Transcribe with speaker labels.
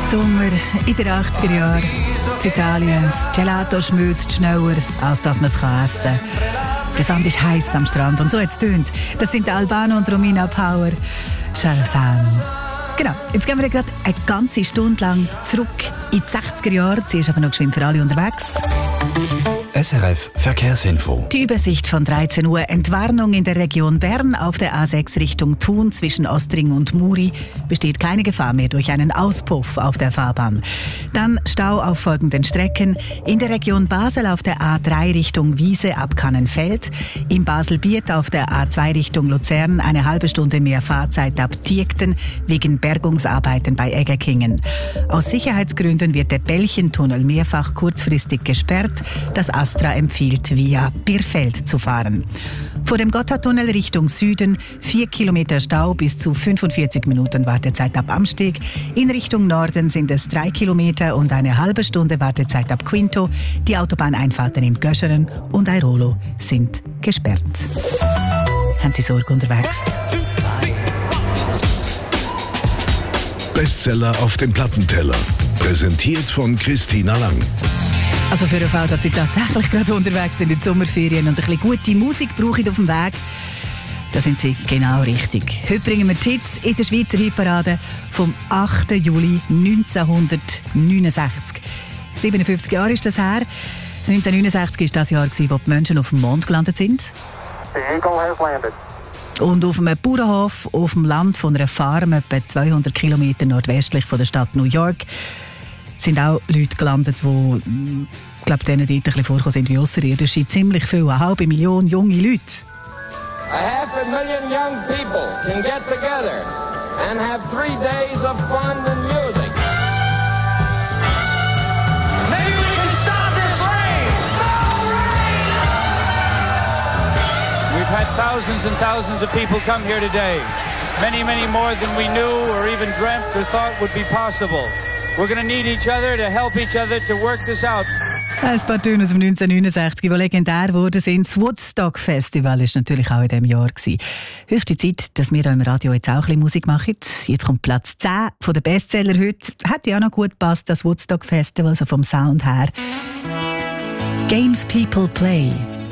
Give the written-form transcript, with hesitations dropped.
Speaker 1: Sommer in den 80er Jahren. In Italien. Das Gelato schmilzt schneller, als dass man es essen kann. Der Sand ist heiß am Strand und so hat es tönt. Das sind Albano und Romina Power. Shahrazad. Genau, jetzt gehen wir gerade eine ganze Stunde lang zurück in die 60er Jahre. Sie ist aber noch geschwind für alle unterwegs.
Speaker 2: SRF Verkehrsinfo.
Speaker 1: Die Übersicht von 13 Uhr. Entwarnung in der Region Bern auf der A6 Richtung Thun zwischen Ostring und Muri. Besteht keine Gefahr mehr durch einen Auspuff auf der Fahrbahn. Dann Stau auf folgenden Strecken. In der Region Basel auf der A3 Richtung Wiese ab Kannenfeld. In Basel-Biet auf der A2 Richtung Luzern eine halbe Stunde mehr Fahrzeit ab Diekten wegen Bergungsarbeiten bei Egerkingen. Aus Sicherheitsgründen wird der Belchentunnel mehrfach kurzfristig gesperrt. Das Astra empfiehlt, via Birfeld zu fahren. Vor dem Gotthardtunnel Richtung Süden 4 Kilometer Stau bis zu 45 Minuten Wartezeit ab Amsteg. In Richtung Norden sind es 3 Kilometer und eine halbe Stunde Wartezeit ab Quinto. Die Autobahneinfahrten in Göscheren und Airolo sind gesperrt. Haben Sie Sorge unterwegs?
Speaker 3: Bestseller auf dem Plattenteller. Präsentiert von Christina Lang.
Speaker 1: Also für den Fall, dass Sie tatsächlich gerade unterwegs sind in den Sommerferien und ein bisschen gute Musik brauchen auf dem Weg, da sind Sie genau richtig. Heute bringen wir die Hits in der Schweizer Hitparade vom 8. Juli 1969. 57 Jahre ist das her. 1969 war das Jahr, wo die Menschen auf dem Mond gelandet sind.
Speaker 4: The Eagle has landed.
Speaker 1: Und auf einem Bauernhof auf dem Land von einer Farm, etwa 200 Kilometer nordwestlich von der Stadt New York, sind auch Leute gelandet, die, ich glaube, denen dort ein bisschen vorgekommen sind wie Außerirdische. Ziemlich viel, 500.000 junge Leute.
Speaker 5: 500,000 young people can get together and have 3 days of fun and music.
Speaker 6: Maybe we can stop this rain! No rain!
Speaker 7: We've had thousands and thousands of people come here today. Many, many more than we knew or even dreamt or thought would be possible. We're going to need each other to help each other to work this out.
Speaker 1: Ein paar Töne aus dem 1969, die legendär geworden sind. Das Woodstock Festival war natürlich auch in diesem Jahr. Höchste Zeit, dass wir hier im Radio jetzt auch ein bisschen Musik machen. Jetzt kommt Platz 10 von den Bestseller heute. Hat ja auch noch gut gepasst, das Woodstock Festival, so vom Sound her. Games People Play.